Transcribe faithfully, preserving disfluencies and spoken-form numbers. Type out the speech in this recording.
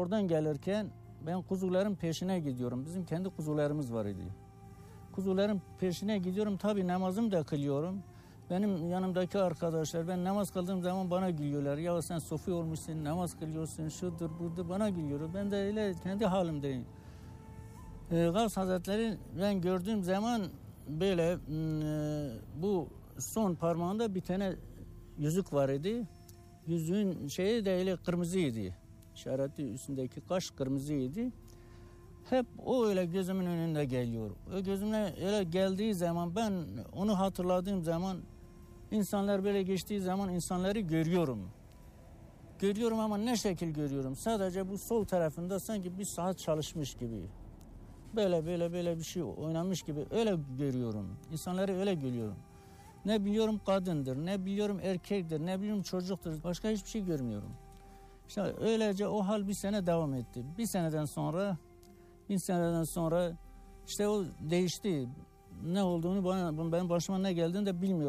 oradan gelirken ben kuzuların peşine gidiyorum. Bizim kendi kuzularımız var idi. Kuzuların peşine gidiyorum. Tabii namazımı da kılıyorum. Benim yanımdaki arkadaşlar, ben namaz kıldığım zaman bana gülüyorlar. Ya sen sofi olmuşsun, namaz kılıyorsun, şudur budur, bana gülüyor. Ben de öyle kendi halimdeyim. Ee, Gavs Hazretleri ben gördüğüm zaman böyle e, bu son parmağında bir tane yüzük var idi. Yüzüğün şeyi de öyle kırmızıydı. İşareti üstündeki kaş kırmızıydı. Hep o öyle gözümün önünde geliyor. O gözümle öyle geldiği zaman, ben onu hatırladığım zaman, insanlar böyle geçtiği zaman insanları görüyorum. Görüyorum ama ne şekil görüyorum? Sadece bu sol tarafında sanki bir saat çalışmış gibi. Böyle böyle böyle bir şey oynamış gibi öyle görüyorum. İnsanları öyle görüyorum. Ne biliyorum kadındır, ne biliyorum erkektir, ne biliyorum çocuktur. Başka hiçbir şey görmüyorum. İşte öylece o hal bir sene devam etti. Bir seneden sonra, bir seneden sonra işte o değişti. Ne olduğunu bana, benim başıma ne geldiğini de bilmiyorum.